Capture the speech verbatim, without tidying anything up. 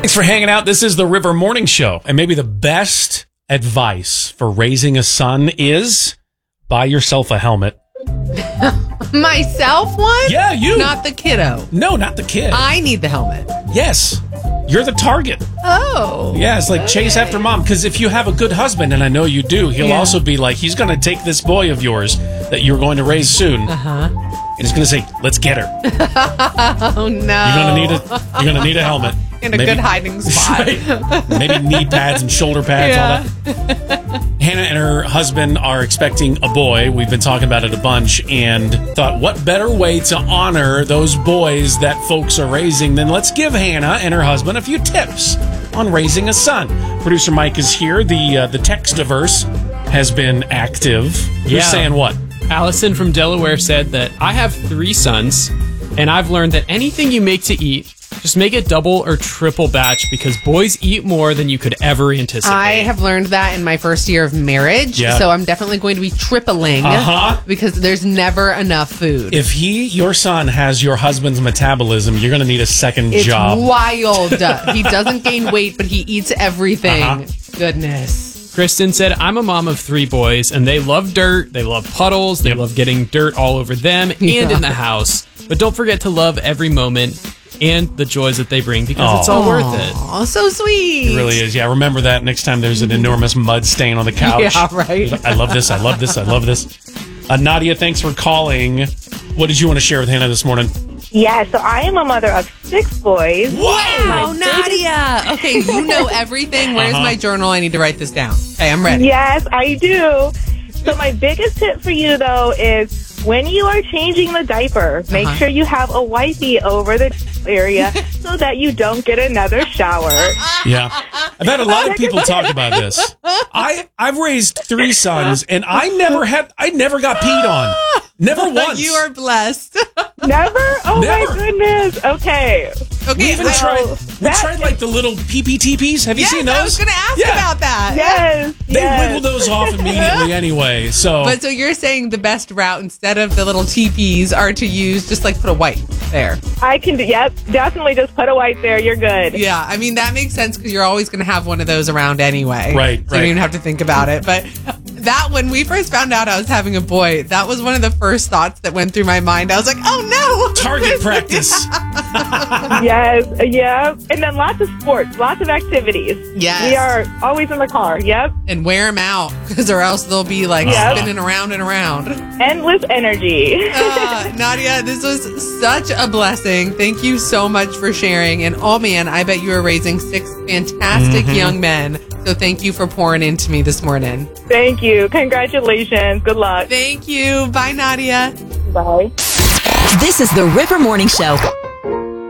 Thanks for hanging out. This is the River Morning Show. And maybe the best advice for raising a son is buy yourself a helmet. Myself one? Yeah, you. Not the kiddo. No, not the kid. I need the helmet. Yes. You're the target. Oh. Yeah, it's like okay. Chase after mom. Because if you have a good husband, and I know you do, he'll yeah. also be like, he's going to take this boy of yours that you're going to raise soon. Uh-huh. And he's going to say, let's get her. Oh, no. You're going to need a, you're gonna need a helmet. In a Maybe, good hiding spot. Right. Maybe knee pads and shoulder pads, yeah. all that. Hannah and her husband are expecting a boy. We've been talking about it a bunch and thought, what better way to honor those boys that folks are raising than let's give Hannah and her husband a few tips on raising a son. Producer Mike is here. The uh, the Textiverse has been active. You're yeah. saying what? Allison from Delaware said that I have three sons, and I've learned that anything you make to eat, just make it double or triple batch because boys eat more than you could ever anticipate. I have learned that in my first year of marriage, yeah. so I'm definitely going to be tripling uh-huh. because there's never enough food. If he, your son, has your husband's metabolism, you're going to need a second it's job. It's wild. He doesn't gain weight, but he eats everything. Uh-huh. Goodness. Kristen said, I'm a mom of three boys, and they love dirt, they love puddles, they yep. love getting dirt all over them and yeah. in the house. But don't forget to love every moment and the joys that they bring because Aww. It's all worth it. Oh, so sweet. It really is. Yeah, remember that next time there's an enormous mud stain on the couch. Yeah, right. I love this, I love this, I love this. Uh, Nadia, thanks for calling. What did you want to share with Hannah this morning? Yeah, so I am a mother of six boys. Wow, Nadia. Okay, you know everything. Where's uh-huh. my journal? I need to write this down. Okay, I'm ready. Yes, I do. So my biggest tip for you, though, is when you are changing the diaper, make uh-huh. sure you have a wipey over the area so that you don't get another shower. Yeah. I've had a lot of people talk about this. I, I've raised three sons, and I never had, I never got peed on. Never once. You are blessed. Never? Oh, Never. My goodness. Okay. Okay, we even well, tried, we tried like the little P P T Ps. Have you yes, seen those? I was going to ask yeah. about that. Yes. They yes. wiggle those off immediately anyway. So, But so you're saying the best route instead of the little T Ps are to use just like put a wipe there. I can do, yep, definitely just put a wipe there. You're good. Yeah, I mean, that makes sense because you're always going to have one of those around anyway. Right, so right. you don't even have to think about it. But that, when we first found out I was having a boy, that was one of the first thoughts that went through my mind. I was like, oh no. Target practice. Yes, yeah. And then lots of sports, lots of activities. Yes. We are always in the car, yep. And wear them out because or else they'll be like yep. spinning around and around. Endless energy. uh, Nadia, this was such a blessing. Thank you so much for sharing. And oh man, I bet you are raising six fantastic mm-hmm. young men. So thank you for pouring into me this morning. Thank you. Congratulations. Good luck. Thank you. Bye, Nadia. Bye. This is the River Morning Show.